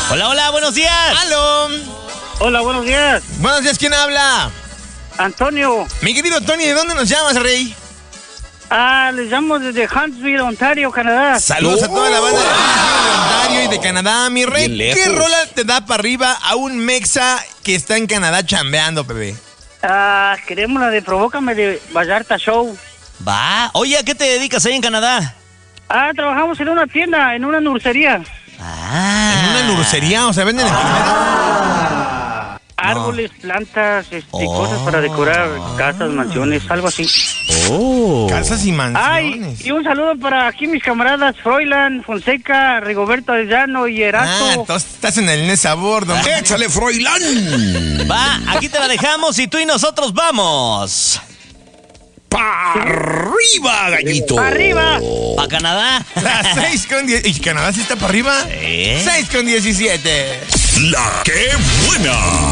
Hola, hola, buenos días. ¡Aló! Hola, buenos días. Buenos días, ¿quién habla? Antonio. Mi querido Tony, ¿de dónde nos llamas, rey? Les llamo desde Huntsville, Ontario, Canadá. Saludos a toda la banda de Ontario y de Canadá, mi rey. Bien lejos. ¿Qué rola te da para arriba a un mexa que está en Canadá chambeando, bebé? Queremos la de Provócame de Vallarta Show. Va. Oye, ¿a qué te dedicas ahí en Canadá? Trabajamos en una tienda, en una nursería. En una nursería, o sea, venden enfermedades. Árboles, plantas, cosas para decorar casas, mansiones, algo así. Casas y mansiones. Y un saludo para aquí mis camaradas Froilán, Fonseca, Rigoberto Arellano y Erasto. Entonces estás en el Nesabor, ¿no? ¡Échale, Froilán! Va, aquí te la dejamos y tú y nosotros vamos. ¡Pa' arriba, gallito! ¡Arriba! ¿A Canadá? Las 6:10. ¿Y Canadá sí está para arriba? 6:17. ¡La que buena!